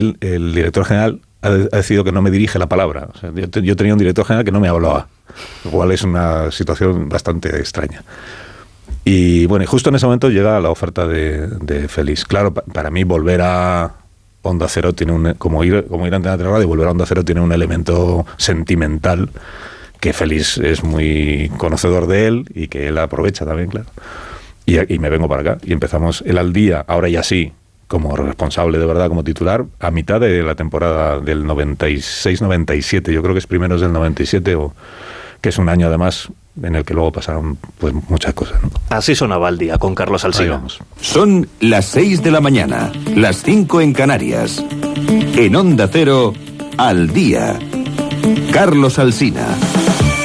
el director general ha decidido que no me dirige la palabra. O sea, yo tenía un director general que no me hablaba, lo cual es una situación bastante extraña. Y bueno, y justo en ese momento llega la oferta de Félix. Claro, para mí volver a Onda Cero tiene como ir a Antena 3 Radio y volver a Onda Cero tiene un elemento sentimental que Félix es muy conocedor de él y que él aprovecha también, claro. Y me vengo para acá y empezamos el Al Día, ahora ya sí, como responsable de verdad, como titular, a mitad de la temporada del 96-97, yo creo que es primeros del 97, que es un año además en el que luego pasaron pues muchas cosas, ¿no? Así sonaba Al Día con Carlos Alsina. Son las 6 de la mañana, las 5 en Canarias. En Onda Cero, Al Día. Carlos Alsina.